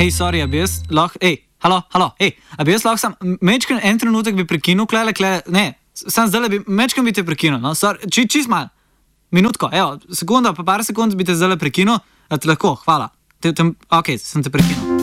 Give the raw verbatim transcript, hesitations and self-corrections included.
Hej, sorry, a bi jaz lahko, ej, halo, halo, ej, a bi jaz lahko sam, mečken en trenutek bi prekinil, klele, klele, ne, sam zdaj bi, mečken bi te prekinil, no, sorry, či, čist mal, minutko, evo, sekunda, pa par sekund bi te zdaj prekinil, a te lahko, hvala, te, te, ok, sem te prekinil.